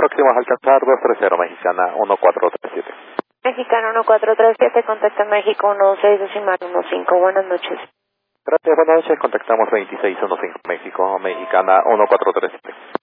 próximos a alcanzar 230, Mexicana 1437. Mexicana 1437, contacta México 1615. Buenas noches. Gracias, buenas noches. Contactamos 2615 México, Mexicana 1437.